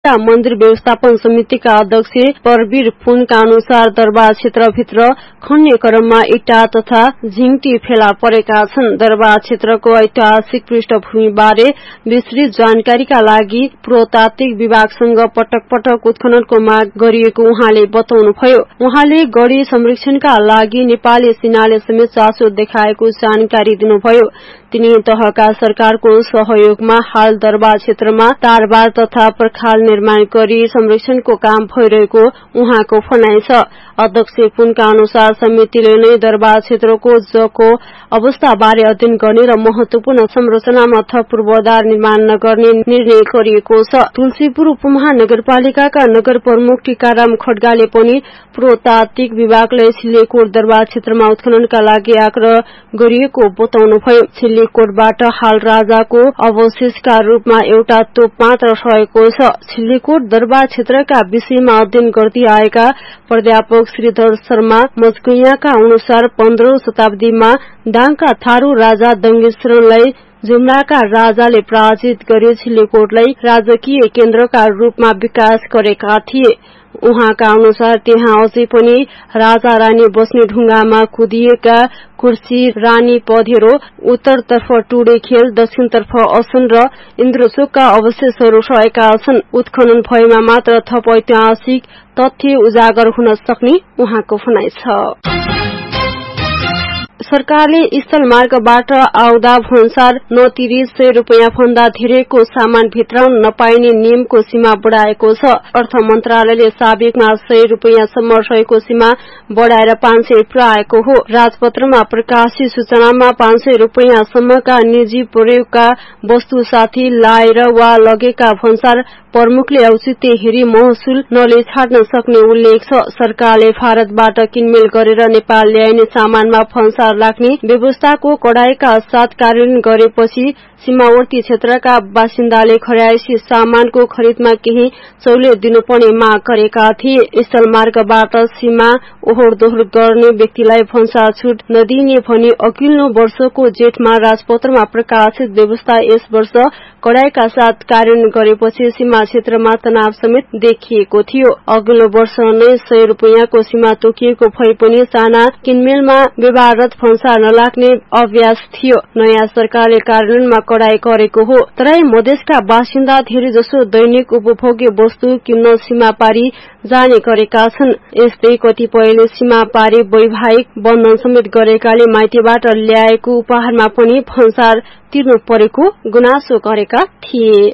मन्दिर व्यवस्थापन समितिका अध्यक्ष परवीर पुनका अनुसार दरबार क्षेत्रभित्र खन्ने क्रममा इटा तथा झिङ्टी फेला परेका छन्। दरबार क्षेत्रको ऐतिहासिक पृष्ठभूमिबारे विस्तृत जानकारीका लागि पुरातात्विक विभागसँग पटक पटक उत्खननको माग गरिएको उहाँले बताउनुभयो। उहाँले गढी संरक्षणका लागि नेपाली सेनाले समेत चासो देखाएको जानकारी दिनुभयो। तिनी तहका सरकारको सहयोगमा हाल दरबार क्षेत्रमा तारबार तथा पर्खाल निर्माण गरी संरक्षणको काम भइरहेको उहाँको भनाइ छ। अध्यक्ष पुनका अनुसार समितिले नै दरबार क्षेत्रको जको अवस्थाबारे अध्ययन गर्ने र महत्वपूर्ण संरचनामा थप पूर्वाधार निर्माण नगर्ने निर्णय गरिएको छ। तुलसीपुर उपमहानगरपालिकाका नगर प्रमुख टीकाराम खड्गाले पनि पुरातात्विक विभागले छिल्लेकोट दरबार क्षेत्रमा उत्खननका लागि आग्रह गरिएको बताउनुभयो। छिल्लेकोटबाट हाल राजाको अवशेषका रूपमा एउटा तोप मात्र रहेको छ। छिल्लेकोट दरबार क्षेत्रका विषयमा अध्ययन गर्दै आएका प्राध्यापक श्रीधर शर्मा मजकुइयाका अनुसार 15औं शताब्दीमा दाङका थारू राजा दङ्गेश्वरलाई जुम्लाका राजाले पराजित गरी छिल्लेकोटलाई राजकीय केन्द्रका रूपमा विकास गरेका थिए। उहाँका अनुसार त्यहाँ अझै पनि राजा रानी बस्ने ढुङ्गामा कुदिएका कुर्सी, रानी पधेरो, उत्तरतर्फ टुडे खेल, दक्षिणतर्फ असन र इन्द्रचोकका अवशेषहरू रहेका छन्। उत्खनन भएमा मात्र थप ऐतिहासिक तथ्य उजागर हुन सक्ने उहाँको भनाइ छ। सरकारले स्थल मार्गबाट आउँदा भन्सार नतिरी 100 रुपैयाँ भन्दा धेरैको सामान भित्राउन नपाइने नियमको सीमा बढ़ाएको छ। अर्थ मन्त्रालयले साबिकमा 100 रुपैयाँसम्म रहेको सीमा बढ़ाएर 500 पुर्याएको हो। राजपत्रमा प्रकाशित सूचनामा 500 रुपैयाँसम्मका निजी प्रयोगका वस्तु साथी लाएर वा लगेका भन्सार प्रमुखले औचित्य हेरी महसुल नले छाड्न सक्ने उल्लेख छ। सरकारले भारतबाट किनमेल गरेर नेपाल ल्याइने सामानमा भन्सार लाग्ने व्यवस्थाको कडाइका साथ कार्यान्वयन गरेपछि सीमावर्ती क्षेत्रका बासिन्दाले खर्याइसी सामानको खरिदमा केही सहुलियत दिनुपर्ने माग गरेका थिए। स्थल मार्गबाट सीमा ओहोर दोहोर गर्ने व्यक्तिलाई भन्सार छुट नदिने भनी अघिल्लो वर्षको जेठमा राजपत्रमा प्रकाशित व्यवस्था यस वर्ष कडाइका साथ कार्यान्वयन गरेपछि सीमा क्षेत्रमा तनाव समेत देखिएको थियो। अघिल्लो वर्ष नै 100 रुपैयाँको सीमा तोकिएको भए पनि साना किनमेलमा व्यवहाररत भन्सार नलाग्ने अभ्यास थियो। नयाँ सरकारले कार्यान्वयनमा कडाई गरेको हो। तराई मधेसका बासिन्दा धेरै जसो दैनिक उपभोग्य वस्तु किन्न सीमा पारी जाने गरेका छन्। यस्तै कतिपयले सीमा पारी वैवाहिक बन्धन समेत गरेकाले माइतीबाट ल्याएको उपहारमा पनि भन्सार तिर्नु परेको गुनासो गरेका थिए।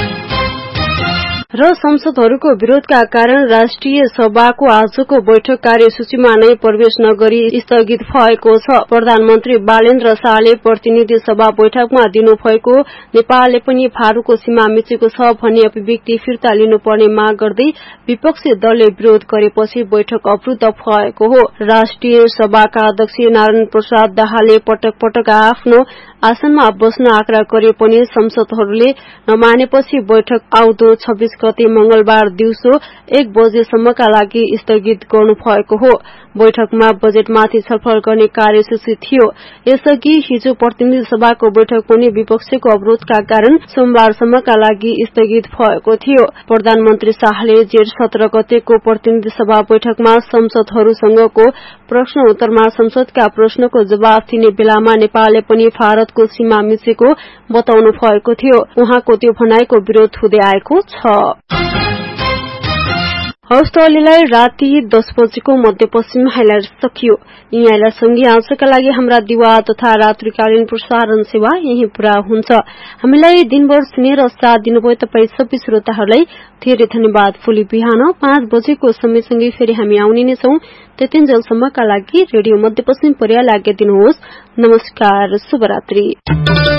र संसदहरूको विरोधका कारण राष्ट्रिय सभाको आजको बैठक कार्यसूचीमा नै प्रवेश नगरी स्थगित भएको छ। प्रधानमन्त्री बालेन्द्र शाहले प्रतिनिधि सभा बैठकमा दिनुभएको नेपालले पनि फारूको सीमा मिचेको छ भन्ने अभिव्यक्ति फिर्ता लिनुपर्ने माग गर्दै विपक्षी दलले विरोध गरेपछि बैठक अवरुद्ध भएको हो। राष्ट्रिय सभाका अध्यक्ष नारायण प्रसाद दाहालले पटक पटक आफ्नो आसनमा बस्न आग्रह गरे पनि संसदहरूले नमानेपछि बैठक आउँदो 26 गते मंगलबार दिउँसो 1 बजेसम्मका लागि स्थगित गर्नु भएको हो। बैठकमा बजेटमाथि छलफल गर्ने कार्यसूची थियो। यसअघि हिजो प्रतिनिधि सभाको बैठक पनि विपक्षको अवरोधका कारण सोमबारसम्मका लागि स्थगित भएको थियो। प्रधानमन्त्री शाहले जेठ 17 गतेको प्रतिनिधि सभा बैठकमा संसदहरूसँगको प्रश्न उत्तरमा संसदका प्रश्नको जवाफ दिने बेलामा नेपालले पनि भारतको सीमा मिचेको बताउनु भएको थियो। उहाँको त्यो भनाइको विरोध हुँदै आएको छ। हवस् त अहिलेलाई राति 10 बजेको मध्यपश्चिम हाइलाइट सकियो। यी हाइलाइटसँगै आजका लागि हाम्रा दिवा तथा रात्रिकालीन प्रसारण सेवा यही पूरा हुन्छ। हामीलाई दिनभर सुनेर साथ दिनुभयो तपाई सबै श्रोताहरूलाई धेरै धन्यवाद। भोलि बिहान 5 बजेको समयसँगै फेरि हामी आउने नै छौं। त्यतिन्जेलसम्मका लागि रेडियो मध्यपश्चिम पर्यालाई आज्ञा दिनुहोस्। नमस्कार, शुभरात्रि।